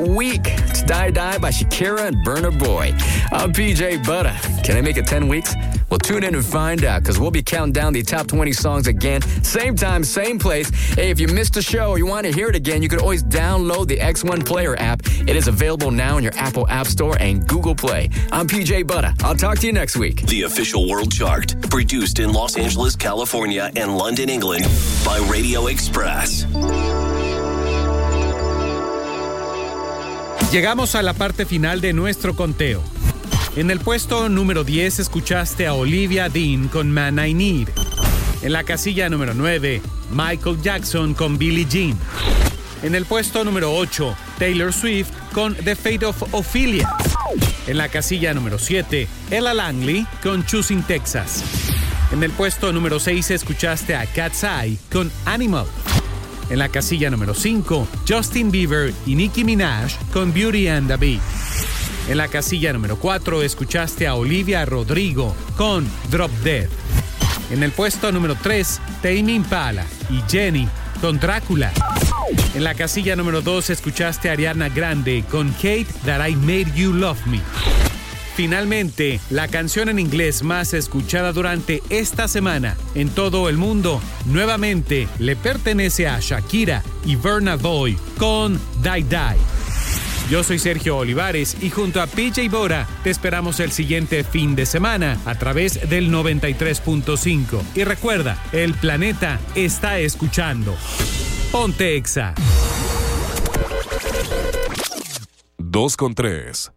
week. It's Die Die by Shakira and Burna Boy. I'm PJ Butter. Can I make it 10 weeks? Well, tune in and find out, because we'll be counting down the top 20 songs again. Same time, same place. Hey, if you missed the show or you want to hear it again, you can always download the X1 Player app. It is available now in your Apple App Store and Google Play. I'm PJ Butter. I'll talk to you next week. The official world chart, produced in Los Angeles, California, and London, England, by Radio Express. Llegamos a la parte final de nuestro conteo. En el puesto número 10 escuchaste a Olivia Dean con Man I Need. En la casilla número 9, Michael Jackson con Billie Jean. En el puesto número 8, Taylor Swift con The Fate of Ophelia. En la casilla número 7, Ella Langley con Choosing Texas. En el puesto número 6 escuchaste a Cat's Eye con Animal. En la casilla número 5, Justin Bieber y Nicki Minaj con Beauty and the Beast. En la casilla número 4 escuchaste a Olivia Rodrigo con Drop Dead. En el puesto número 3, Tame Impala y Jenny con Drácula. En la casilla número 2 escuchaste a Ariana Grande con Hate That I Made You Love Me. Finalmente, la canción en inglés más escuchada durante esta semana en todo el mundo nuevamente le pertenece a Shakira y Burna Boy con Die Die. Yo soy Sergio Olivares y junto a PJ Bora te esperamos el siguiente fin de semana a través del 93.5. Y recuerda, el planeta está escuchando. Ponte Exa. 2:3.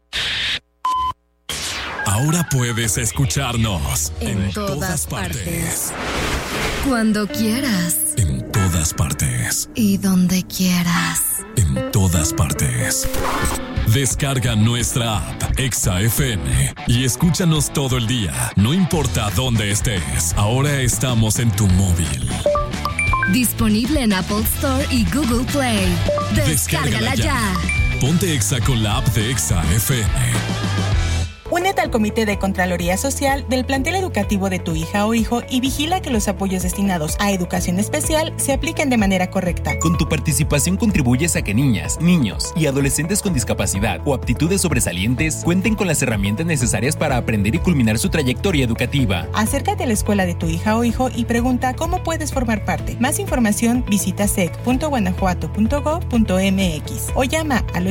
Ahora puedes escucharnos en todas partes. Cuando quieras. En todas partes. Y donde quieras. En todas partes. Descarga nuestra app Exa FM y escúchanos todo el día, no importa dónde estés. Ahora estamos en tu móvil. Disponible en Apple Store y Google Play. Descárgala ya. Ponte Exa con la app de Exa FM. Únete al Comité de Contraloría Social del plantel educativo de tu hija o hijo y vigila que los apoyos destinados a educación especial se apliquen de manera correcta. Con tu participación contribuyes a que niñas, niños y adolescentes con discapacidad o aptitudes sobresalientes cuenten con las herramientas necesarias para aprender y culminar su trayectoria educativa. Acércate a la escuela de tu hija o hijo y pregunta cómo puedes formar parte. Más información visita sec.guanajuato.gov.mx o llama al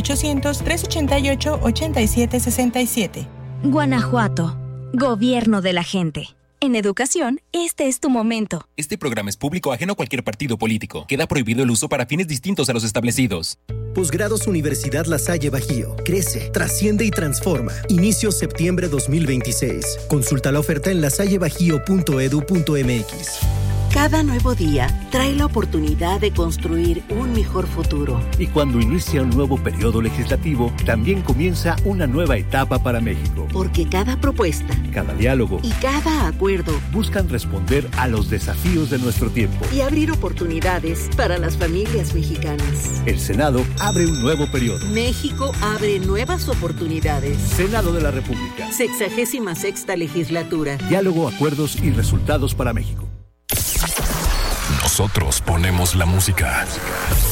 800-388-8767. Guanajuato, Gobierno de la gente. En educación, este es tu momento. Este programa es público ajeno a cualquier partido político. Queda prohibido el uso para fines distintos a los establecidos. Posgrados Universidad La Salle Bajío. Crece, trasciende y transforma. Inicio septiembre 2026. Consulta la oferta en lasallebajío.edu.mx. Cada nuevo día trae la oportunidad de construir un mejor futuro. Y cuando inicia un nuevo periodo legislativo, también comienza una nueva etapa para México. Porque cada propuesta, cada diálogo y cada acuerdo buscan responder a los desafíos de nuestro tiempo y abrir oportunidades para las familias mexicanas. El Senado abre un nuevo periodo. México abre nuevas oportunidades. Senado de la República. 66ª legislatura. Diálogo, acuerdos y resultados para México. Nosotros ponemos la música.